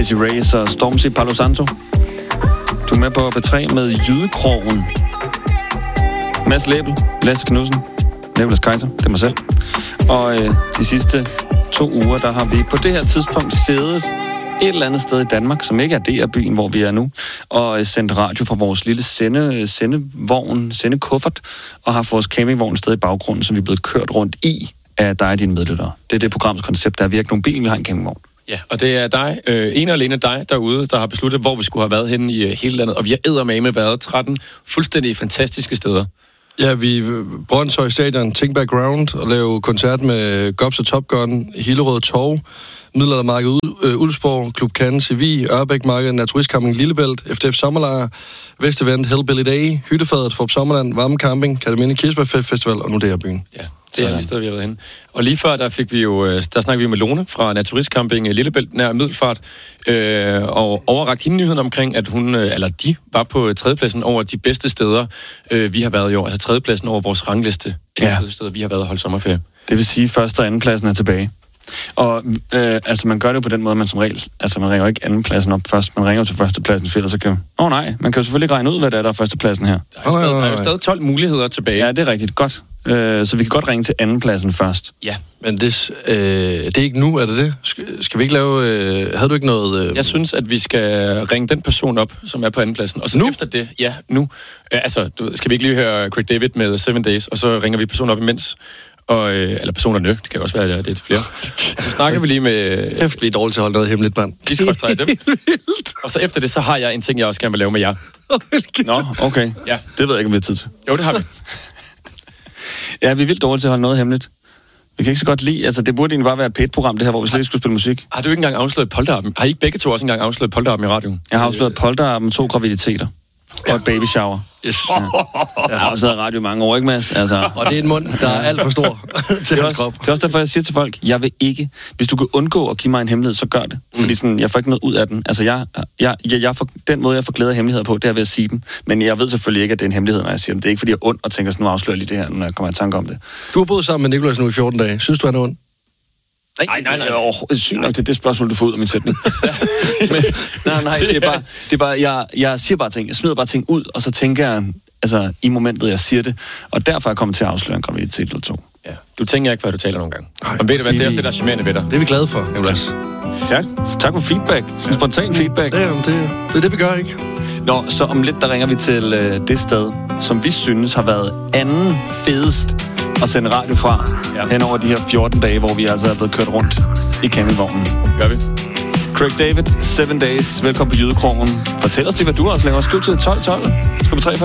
Crazy Race og Stormzy Palo Santo. Du er med på B3 med Jydekrogen. Mads Læbel, Lasse Knudsen, Nicholas Kaiser, det er mig selv. Og de sidste 2 uger, der har vi på det her tidspunkt siddet et eller andet sted i Danmark, som ikke er DR-byen, hvor vi er nu, og sendt radio fra vores lille sendekuffert, og har vores campingvogn et sted i baggrunden, som vi er blevet kørt rundt i af dig og dine medlyttere. Det er det programmets koncept, der er. Vi har ikke nogen bil, vi har en campingvogn. Ja, og det er dig, en og alene dig derude, der har besluttet, hvor vi skulle have været henne i hele landet, og vi har eddermame været 13 fuldstændig fantastiske steder. Ja, vi Brøndshøj Stadion, Think Background, og lave koncert med Gobs og Top Gun, Hillerød Torv, Middelaldermarked Ulfsborg, Klub Cannes i Vig, Ørbæk Marked, Naturistcamping Lillebælt, FDF Sommerlejr, Vestevent, Hellbilly Day, Hyttefadet, Forp Sommerland, Varme Camping, Kataminde Kirsberg Festival og nu det her byen. Ja, det er alle de steder, vi har været henne. Og lige før, der snakkede vi med Lone fra Naturistcamping Lillebælt nær Middelfart, og overrakt hende nyheden omkring, at de var på tredjepladsen over de bedste steder, vi har været i år. Altså tredjepladsen over vores rangliste af de steder, vi har været og holdt sommerferie. Det vil sige, at første og anden pladsen er tilbage. Og man gør det jo på den måde, man som regel... Altså, man ringer jo ikke anden pladsen op først. Man ringer jo til førstepladsen, for så kan... nej, man kan jo selvfølgelig ikke regne ud, hvad det er, der er førstepladsen her. Der er jo stadig 12 muligheder tilbage. Ja, det er rigtigt. Godt. Så vi kan godt ringe til andenpladsen først. Ja. Men det er ikke nu, er det det? Skal vi ikke lave... havde du ikke noget... Jeg synes, at vi skal ringe den person op, som er på andenpladsen. Og så nu? Efter det... Ja, nu. Skal vi ikke lige høre Craig David med 7 Days, og så ringer vi personen op imens... eller personerne, det kan også være, at det er flere. Og så snakker vi lige med... Efter vi er dårligt til at holde noget hemmeligt, mand. De skal også dem. Og så efter det, så har jeg en ting, jeg også gerne vil lave med jer. Nå, okay. Ja. Det ved jeg ikke, om vi har tid til. Jo, det har vi. Ja, vi er vildt dårligt til at holde noget hemmeligt. Vi kan ikke så godt lide... Altså, det burde egentlig bare være et P1-program, det her, hvor vi slet ikke skulle spille musik. Har du ikke engang afsløret polterappen? Har I ikke begge to også engang afsløret polterappen i radioen? Jeg har afsløret polterappen, 2 graviditeter. Og et baby shower. Yes. Ja. Jeg har også været i radio i mange år, ikke Mads? Altså. Og det er en mund, der er alt for stor til hans krop. Det er også derfor, jeg siger til folk, jeg vil ikke... Hvis du kan undgå at give mig en hemmelighed, så gør det. Fordi sådan, jeg får ikke noget ud af den. Altså, den måde, jeg får glæde af hemmeligheder på, det er ved at sige dem. Men jeg ved selvfølgelig ikke, at det er en hemmelighed, når jeg siger dem. Det er ikke, fordi jeg er ond og tænker, sådan, nu afslører jeg lige det her, når jeg kommer i tanke om det. Du har boet sammen med Nicholas nu i 14 dage. Synes du, han er ond? Nej. Sygt nok til det spørgsmål, du får ud af min sætning. Men, nej, det er bare jeg siger bare ting. Jeg smider bare ting ud, og så tænker jeg, altså, i momentet, jeg siger det. Og derfor er jeg kommet til at afsløre en graviditet eller 2. Ja. Du tænker ikke, hvad du taler nogle gange. Og ved du hvad, det er det, der er charmerende ved dig. Det er vi glade for, Nicholas. Tak for feedback. Sådan spontan feedback. Det er det, vi gør, ikke? Nå, så om lidt, der ringer vi til det sted, som vi synes har været anden fedest at sende radio fra hen over de her 14 dage, hvor vi altså er blevet kørt rundt i campingvognen. Gør vi. Craig David, 7 Days. Velkommen på Jydekrogen. Fortæl os lige, hvad du også laver. Skriv til 1212. Skal vi 3